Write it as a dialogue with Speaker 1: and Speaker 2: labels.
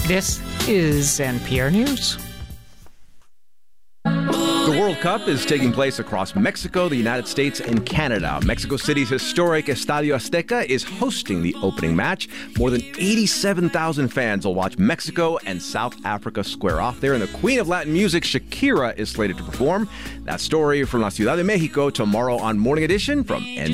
Speaker 1: This is NPR News.
Speaker 2: The World Cup is taking place across Mexico, the United States, and Canada. Mexico City's historic Estadio Azteca is hosting the opening match. More than 87,000 fans will watch Mexico and South Africa square off there. And the queen of Latin music, Shakira, is slated to perform. That story from La Ciudad de Mexico tomorrow on Morning Edition from NPR.